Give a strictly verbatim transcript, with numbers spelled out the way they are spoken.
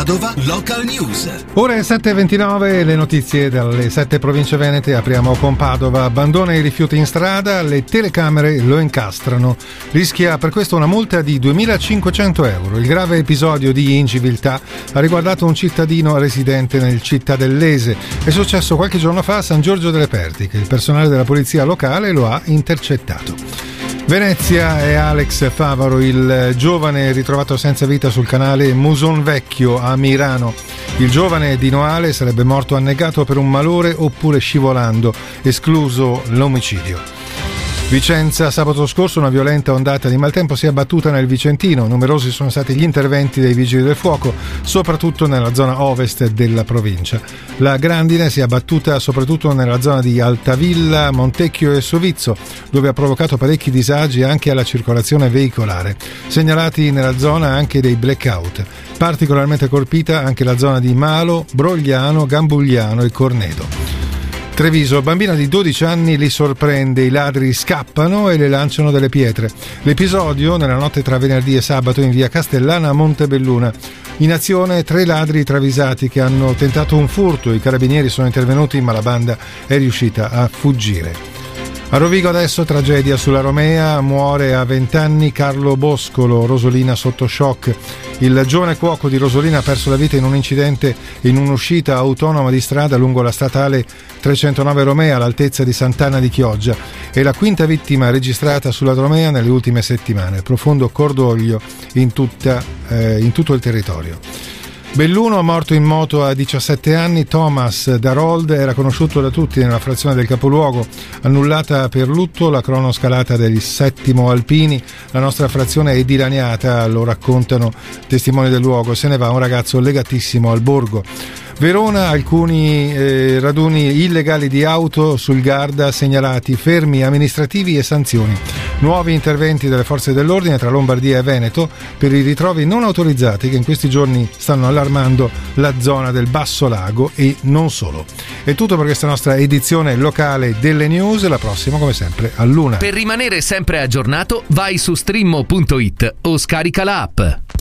Padova Local News. Ore sette e ventinove, le notizie dalle sette province venete. Apriamo con Padova. Abbandona i rifiuti in strada, le telecamere lo incastrano. Rischia per questo una multa di duemilacinquecento euro. Il grave episodio di inciviltà ha riguardato un cittadino residente nel Cittadellese. È successo qualche giorno fa a San Giorgio delle Pertiche. Il personale della polizia locale lo ha intercettato. Venezia è Alex Favaro, il giovane ritrovato senza vita sul canale Muson Vecchio a Mirano. Il giovane di Noale sarebbe morto annegato per un malore oppure scivolando, escluso l'omicidio. Vicenza, sabato scorso una violenta ondata di maltempo si è abbattuta nel Vicentino. Numerosi sono stati gli interventi dei vigili del fuoco, soprattutto nella zona ovest della provincia. La grandine si è abbattuta soprattutto nella zona di Altavilla, Montecchio e Sovizzo, dove ha provocato parecchi disagi anche alla circolazione veicolare. Segnalati nella zona anche dei blackout. Particolarmente colpita anche la zona di Malo, Brogliano, Gambugliano e Cornedo. Treviso, bambina di dodici anni li sorprende, i ladri scappano e le lanciano delle pietre. L'episodio nella notte tra venerdì e sabato in via Castellana a Montebelluna. In azione tre ladri travisati che hanno tentato un furto, i carabinieri sono intervenuti ma la banda è riuscita a fuggire. A Rovigo adesso tragedia sulla Romea, muore a venti anni Carlo Boscolo, Rosolina sotto shock. Il giovane cuoco di Rosolina ha perso la vita in un incidente in un'uscita autonoma di strada lungo la statale trecentonove Romea all'altezza di Sant'Anna di Chioggia. È la quinta vittima registrata sulla Romea nelle ultime settimane. Profondo cordoglio in, tutta, eh, in tutto il territorio. Belluno, morto in moto a diciassette anni, Thomas Darold era conosciuto da tutti nella frazione del capoluogo. Annullata per lutto la cronoscalata del Settimo Alpini, la nostra frazione è dilaniata, lo raccontano testimoni del luogo. Se ne va un ragazzo legatissimo al borgo. Verona, alcuni eh, raduni illegali di auto sul Garda segnalati, fermi amministrativi e sanzioni. Nuovi interventi delle forze dell'ordine tra Lombardia e Veneto per i ritrovi non autorizzati che in questi giorni stanno allarmando la zona del Basso Lago e non solo. È tutto per questa nostra edizione locale delle news, la prossima come sempre a luna. Per rimanere sempre aggiornato vai su streammo punto it o scarica la app.